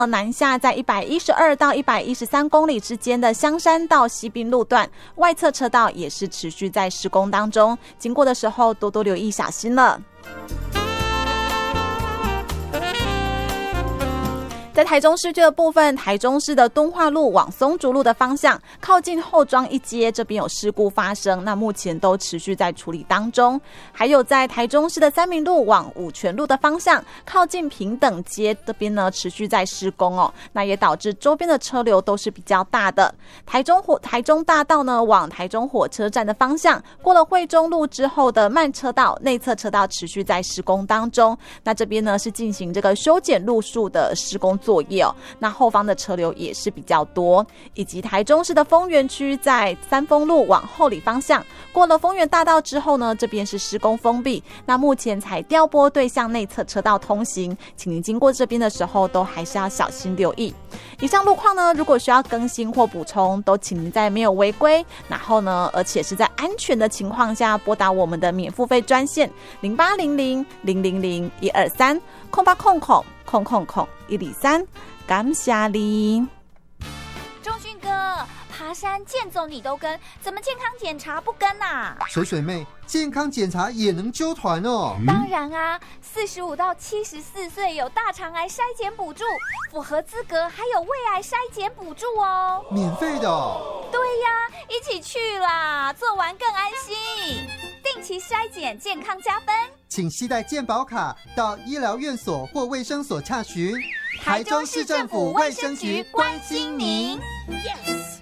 南下在112到113公里之间的香山到西滨路段，外侧车道也是持续在施工当中，经过的时候多多留意小心了。在台中市区的部分，台中市的敦化路往松竹路的方向，靠近后庄一街这边有事故发生，那目前都持续在处理当中。还有在台中市的三民路往五权路的方向，靠近平等街这边呢持续在施工哦，那也导致周边的车流都是比较大的。台中大道呢往台中火车站的方向，过了惠中路之后的慢车道内侧车道持续在施工当中，那这边呢是进行这个修剪路树的施工作业哦，那后方的车流也是比较多。以及台中市的丰原区在三丰路往后里方向，过了丰原大道之后呢，这边是施工封闭，那目前才调拨对向内侧车道通行，请您经过这边的时候都还是要小心留意。以上路况呢，如果需要更新或补充，都请您在没有违规，然后呢，而且是在安全的情况下拨打我们的免付费专线0800-000-123-0800-103，感谢你。 钟迅哥，爬山健走你都跟，怎么健康检查不跟啊？ 水水妹，健康检查也能揪团哦。 当然啊，45到74岁有大肠癌筛检补助，符合资格还有胃癌筛检补助哦， 免费的哦。 对呀，一起去啦，做完更安心。定期筛检，健康加分。 请携带健保卡到医疗院所或卫生所洽询。 台中市政府卫生局关心您。Yes。